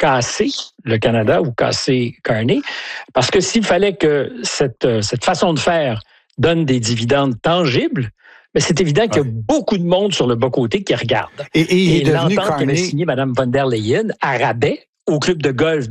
casser le Canada ou casser Carney. Parce que s'il fallait que cette façon de faire donne des dividendes tangibles, mais c'est évident qu'il y a beaucoup de monde sur le bas-côté qui regarde. Et il est devenu l'entente qu'avait signée Mme von der Leyen à rabais au club de golf